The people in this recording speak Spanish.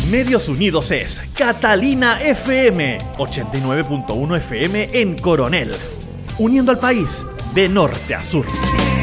Medios Unidos es Catalina FM, 89.1 FM en Coronel, uniendo al país de norte a sur.